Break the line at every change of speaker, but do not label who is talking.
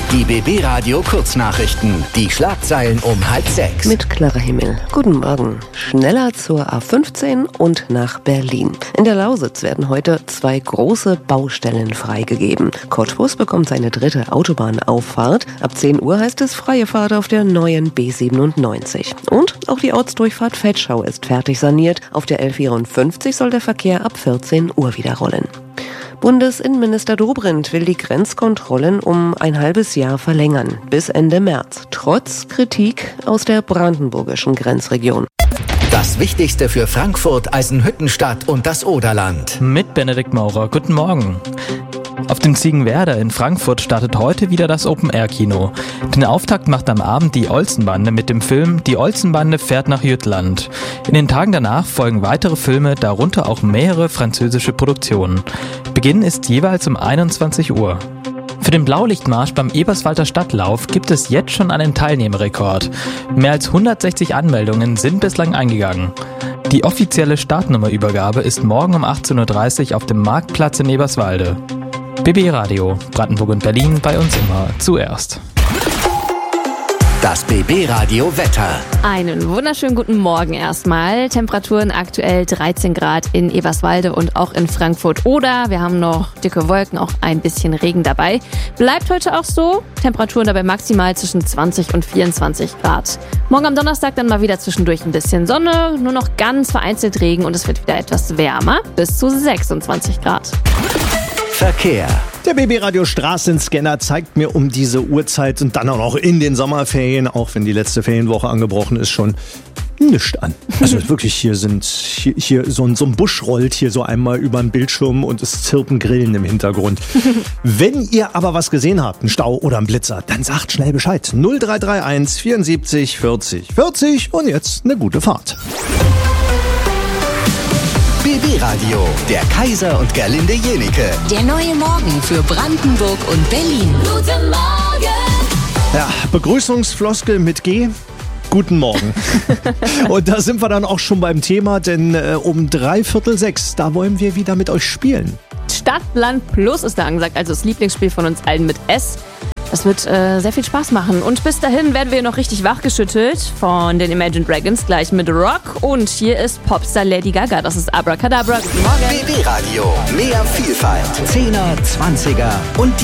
Die BB Radio Kurznachrichten. Die Schlagzeilen um 5:30.
Mit Clara Himmel. Guten Morgen. Schneller zur A15 und nach Berlin. In der Lausitz werden heute 2 große Baustellen freigegeben. Cottbus bekommt seine 3. Autobahnauffahrt. Ab 10 Uhr heißt es freie Fahrt auf der neuen B97. Und auch die Ortsdurchfahrt Vetschau ist fertig saniert. Auf der L54 soll der Verkehr ab 14 Uhr wieder rollen. Bundesinnenminister Dobrindt will die Grenzkontrollen um ein halbes Jahr verlängern, bis Ende März, trotz Kritik aus der brandenburgischen Grenzregion.
Das Wichtigste für Frankfurt, Eisenhüttenstadt und das Oderland.
Mit Benedikt Maurer. Guten Morgen. Auf dem Ziegenwerder in Frankfurt startet heute wieder das Open-Air-Kino. Den Auftakt macht am Abend die Olsenbande mit dem Film Die Olsenbande fährt nach Jütland. In den Tagen danach folgen weitere Filme, darunter auch mehrere französische Produktionen. Beginn ist jeweils um 21 Uhr. Für den Blaulichtmarsch beim Eberswalder Stadtlauf gibt es jetzt schon einen Teilnehmerrekord. Mehr als 160 Anmeldungen sind bislang eingegangen. Die offizielle Startnummerübergabe ist morgen um 18.30 Uhr auf dem Marktplatz in Eberswalde. BB Radio, Brandenburg und Berlin, bei uns immer zuerst.
Das BB Radio Wetter.
Einen wunderschönen guten Morgen erstmal. Temperaturen aktuell 13 Grad in Eberswalde und auch in Frankfurt Oder. Wir haben noch dicke Wolken, auch ein bisschen Regen dabei. Bleibt heute auch so. Temperaturen dabei maximal zwischen 20 und 24 Grad. Morgen am Donnerstag dann mal wieder zwischendurch ein bisschen Sonne, nur noch ganz vereinzelt Regen und es wird wieder etwas wärmer, bis zu 26 Grad.
Verkehr.
Der BB-Radio Straßenscanner zeigt mir um diese Uhrzeit und dann auch noch in den Sommerferien, auch wenn die letzte Ferienwoche angebrochen ist, schon nichts an. Also wirklich, hier so ein Busch rollt hier so einmal über den Bildschirm und es zirpen Grillen im Hintergrund. Wenn ihr aber was gesehen habt, einen Stau oder einen Blitzer, dann sagt schnell Bescheid. 0331 74 40 40 und jetzt eine gute Fahrt.
BB Radio, der Kaiser und Gerlinde Jenike.
Der neue Morgen für Brandenburg und Berlin. Guten Morgen!
Ja, Begrüßungsfloskel mit G. Guten Morgen. Und da sind wir dann auch schon beim Thema, denn um 5:45, da wollen wir wieder mit euch spielen.
Stadtland Plus ist da angesagt, also das Lieblingsspiel von uns allen mit S. Das wird sehr viel Spaß machen. Und bis dahin werden wir noch richtig wachgeschüttelt von den Imagine Dragons, gleich mit Rock. Und hier ist Popstar Lady Gaga. Das ist Abracadabra. Guten Morgen.
BB Radio, mehr Vielfalt. 10er, 20er und